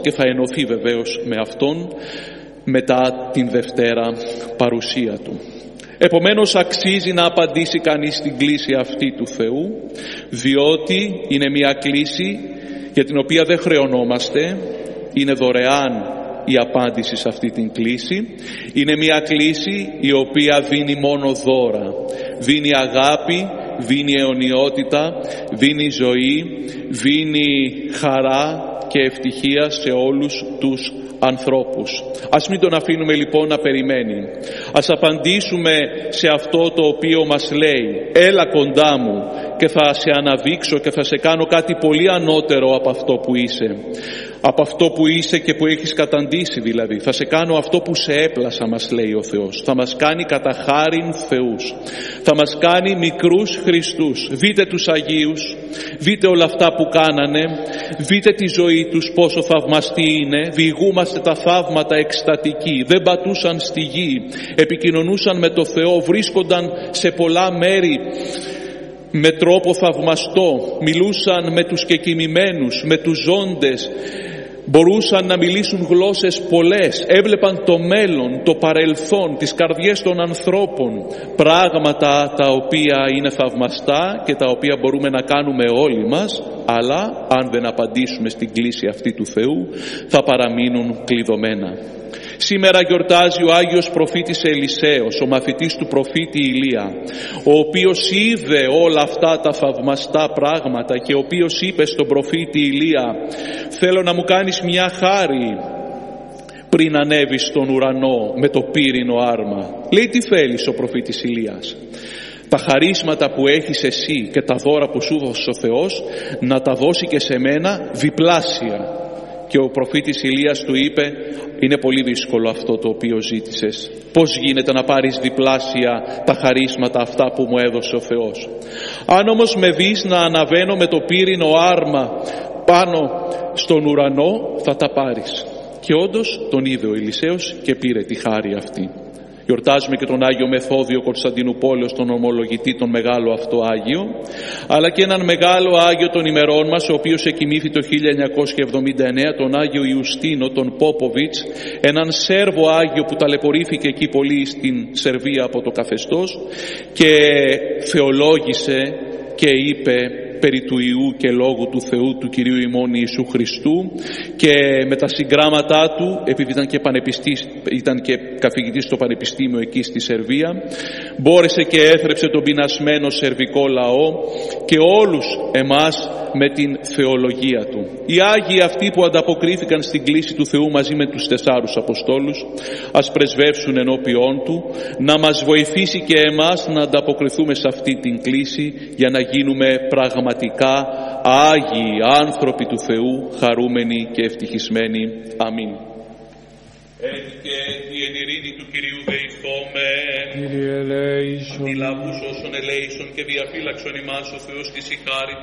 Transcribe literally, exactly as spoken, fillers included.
και θα ενωθεί βεβαίως με Αυτόν μετά την Δευτέρα παρουσία Του. Επομένως αξίζει να απαντήσει κανείς στην κλήση αυτή του Θεού, διότι είναι μια κλήση για την οποία δεν χρεωνόμαστε, είναι δωρεάν η απάντηση σε αυτή την κλήση. Είναι μια κλήση η οποία δίνει μόνο δώρα, δίνει αγάπη, δίνει αιωνιότητα, δίνει ζωή, δίνει χαρά και ευτυχία σε όλους τους ανθρώπους. Ας μην τον αφήνουμε λοιπόν να περιμένει. Ας απαντήσουμε σε αυτό το οποίο μας λέει: έλα κοντά μου και θα σε αναδείξω και θα σε κάνω κάτι πολύ ανώτερο από αυτό που είσαι. Από αυτό που είσαι και που έχεις καταντήσει δηλαδή. Θα σε κάνω αυτό που σε έπλασα, μας λέει ο Θεός. Θα μας κάνει κατά χάριν Θεούς. Θα μας κάνει μικρούς Χριστούς. Δείτε τους Αγίους, δείτε όλα αυτά που κάνανε, δείτε τη ζωή τους πόσο θαυμαστή είναι. Διηγούμαστε τα θαύματα εκστατικοί. Δεν πατούσαν στη γη, επικοινωνούσαν με το Θεό, βρίσκονταν σε πολλά μέρη με τρόπο θαυμαστό, μιλούσαν με τους κεκοιμημένους, με τους ζώντες, μπορούσαν να μιλήσουν γλώσσες πολλές, έβλεπαν το μέλλον, το παρελθόν, τις καρδιές των ανθρώπων, πράγματα τα οποία είναι θαυμαστά και τα οποία μπορούμε να κάνουμε όλοι μας, αλλά αν δεν απαντήσουμε στην κλήση αυτή του Θεού θα παραμείνουν κλειδωμένα. Σήμερα γιορτάζει ο Άγιος Προφήτης Ελισέος, ο μαθητής του προφήτη Ηλία, ο οποίος είδε όλα αυτά τα θαυμαστά πράγματα και ο οποίος είπε στον προφήτη Ηλία: θέλω να μου κάνεις μια χάρη πριν ανέβεις στον ουρανό με το πύρινο άρμα. Λέει: τι θέλεις ο προφήτης Ηλίας? Τα χαρίσματα που έχεις εσύ και τα δώρα που σου δώσει ο Θεός να τα δώσει και σε μένα διπλάσια. Και ο προφήτης Ηλίας του είπε: είναι πολύ δύσκολο αυτό το οποίο ζήτησες. Πώς γίνεται να πάρεις διπλάσια τα χαρίσματα αυτά που μου έδωσε ο Θεός? Αν όμως με δεις να αναβαίνω με το πύρινο άρμα πάνω στον ουρανό, θα τα πάρεις. Και όντως τον είδε ο Ελισέος και πήρε τη χάρη αυτή. Γιορτάζουμε και τον Άγιο Μεθόδιο Κωνσταντινούπολεως, τον ομολογητή, τον μεγάλο αυτό Άγιο, αλλά και έναν μεγάλο Άγιο των ημερών μας, ο οποίος εκοιμήθη το χίλια εννιακόσια εβδομήντα εννέα, τον Άγιο Ιουστίνο, τον Πόποβιτς, έναν Σέρβο Άγιο που ταλαιπωρήθηκε εκεί πολύ στην Σερβία από το καθεστώς και θεολόγησε και είπε περί του Ιού και Λόγου του Θεού του Κυρίου ημών Ιησού Χριστού, και με τα συγγράμματά του, επειδή ήταν και, ήταν και καθηγητής στο πανεπιστήμιο εκεί στη Σερβία, μπόρεσε και έθρεψε τον πεινασμένο σερβικό λαό και όλους εμάς με την θεολογία του. Οι Άγιοι αυτοί που ανταποκρίθηκαν στην κλήση του Θεού μαζί με τους τεσσάρους Αποστόλους, ας πρεσβεύσουν ενώπιόν του, να μας βοηθήσει και εμάς να ανταποκριθούμε σε αυτή την κλήση για να γίνουμε πραγματικά Άγιοι άνθρωποι του Θεού, χαρούμενοι και ευτυχισμένοι. Αμήν. Έτσι και η εν ειρήνη του Κυρίου δεηθώμε, Κύριε ελέησον, αντιλαβούς όσων ελέησον και διαφύλαξον ημάς ο Θεός της η χάρη